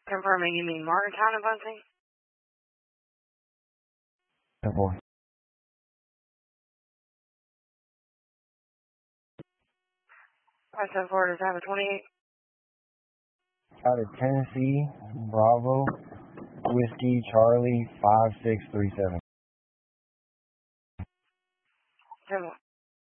Confirming you mean Morgantown and Bunting? 10-4. I said forward is have a 28. Out of Tennessee, Bravo, Whiskey, Charlie, 5637.